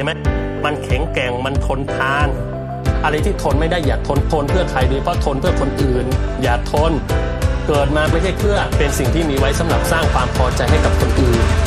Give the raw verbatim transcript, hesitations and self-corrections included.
ไหมมันแข็งแกร่งมันทนทานอะไรที่ทนไม่ได้อย่าทนทนเพื่อใครดีเพราะทนเพื่อคนอื่นอย่าทนเกิดมาไม่ใช่เพื่อเป็นสิ่งที่มีไว้สำหรับสร้างความพอใจให้กับคนอื่น